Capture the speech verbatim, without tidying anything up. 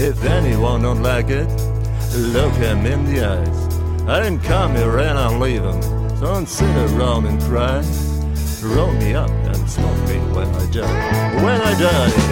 If anyone don't like it, look him in the eyes. I didn't come here and I'm leaving, so don't sit around and cry. Roll me up and smoke me when I die. When I die.